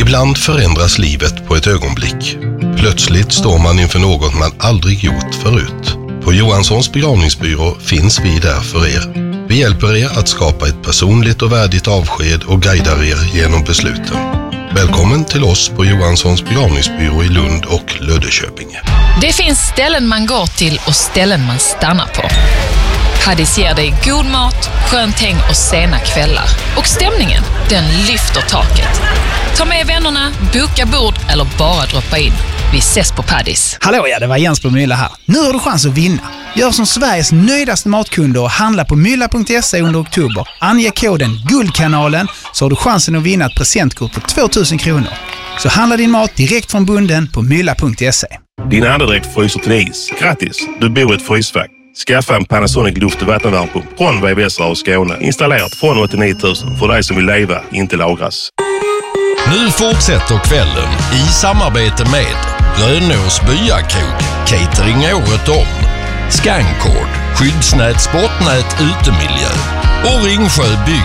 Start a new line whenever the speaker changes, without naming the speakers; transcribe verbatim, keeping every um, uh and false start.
Ibland förändras livet på ett ögonblick. Plötsligt står man inför något man aldrig gjort förut. På Johanssons begravningsbyrå finns vi där för er. Vi hjälper er att skapa ett personligt och värdigt avsked och guidar er genom besluten. Välkommen till oss på Johanssons begravningsbyrå i Lund och Löddeköpinge.
Det finns ställen man går till och ställen man stannar på. Haddis ger dig god mat, skönt häng och sena kvällar. Och stämningen, den lyfter taket. Ta med vännerna, boka bord eller bara droppa in. Vi ses på Paddis.
Hallå, ja, det var Jens på Mylla här. Nu har du chans att vinna. Gör som Sveriges nöjdaste matkunder och handla på mylla punkt se under oktober. Ange koden Guldkanalen så har du chansen att vinna ett presentkort på tvåtusen kronor. Så handla din mat direkt från bunden på mylla punkt se.
Din andedräkt fryser till is. Grattis, du bor i ett frysfack. Skaffa en Panasonic luft- och vattenvärmepump från V V S och Skåne. Installerat från åttionio tusen för dig som vill leva, inte lagras.
Nu fortsätter kvällen i samarbete med Rönås Byakrog, catering året om, Scancord, skyddsnät, sportnät, utemiljö och Ringsjö Bygg